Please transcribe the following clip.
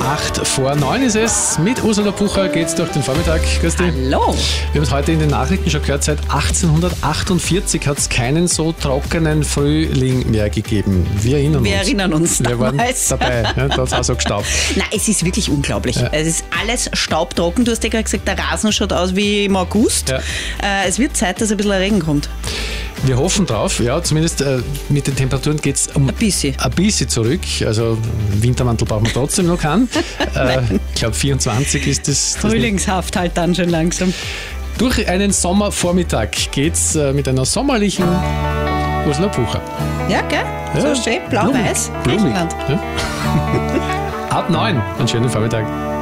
8:08 ist es. Mit Ursula Bucher geht's durch den Vormittag. Grüß dich. Hallo. Wir haben es heute in den Nachrichten schon gehört, seit 1848 hat es keinen so trockenen Frühling mehr gegeben. Wir erinnern uns. Wir waren dabei, ja, da hat es auch so gestaubt. Nein, es ist wirklich unglaublich. Ja. Es ist alles staubtrocken. Du hast ja gerade gesagt, der Rasen schaut aus wie im August. Ja. Es wird Zeit, dass ein bisschen Regen kommt. Wir hoffen drauf, ja, zumindest mit den Temperaturen geht es ein bisschen zurück. Also Wintermantel brauchen wir trotzdem noch keinen. Ich glaube 24 ist das. Frühlingshaft halt dann schon langsam. Durch einen Sommervormittag geht es mit einer sommerlichen Ursula Bucher. Ja, gell? Ja, so schön, blau-weiß. Blumig. Ja. Ab 9, einen schönen Vormittag.